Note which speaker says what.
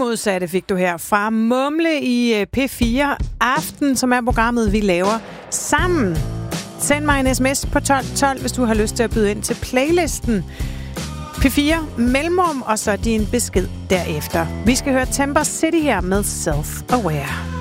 Speaker 1: modsatte fik du her fra Mumle i P4 Aften, som er programmet, vi laver sammen. Send mig en sms på 1212, hvis du har lyst til at byde ind til playlisten. P4 mellemrum, og så din besked derefter. Vi skal høre Temper City her med Self Aware.